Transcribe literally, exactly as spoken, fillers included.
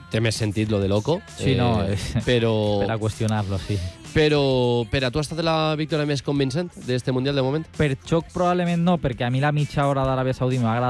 té més sentit lo de loco. Sí, eh, no, és però, per a qüestionar-lo, sí. però per a tu ha estat la victòria més convincent d'este Mundial de moment? Per xoc probablement no, perquè a mi la mitja hora d'Aràbia Saudí m'ha agradat